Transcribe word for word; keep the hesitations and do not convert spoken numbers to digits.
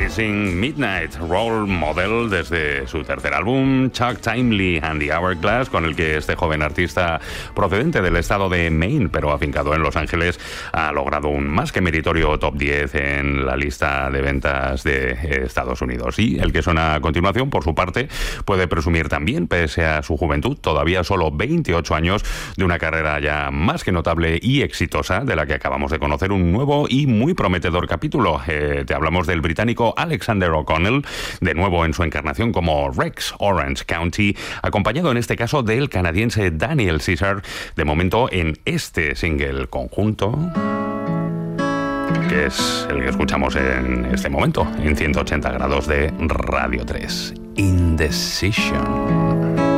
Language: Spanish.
Chasing Midnight, role model desde su tercer álbum, Chuck Timely and the Hourglass, con el que este joven artista procedente del estado de Maine, pero afincado en Los Ángeles, ha logrado un más que meritorio top diez en la lista de ventas de Estados Unidos. Y el que suena a continuación, por su parte, puede presumir también, pese a su juventud, todavía solo veintiocho años, de una carrera ya más que notable y exitosa, de la que acabamos de conocer un nuevo y muy prometedor capítulo. Eh, te hablamos del británico Alexander O'Connell, de nuevo en su encarnación como Rex Orange County, acompañado en este caso del canadiense Daniel Caesar, de momento en este single conjunto, que es el que escuchamos en este momento, en ciento ochenta grados de Radio tres. Indecision.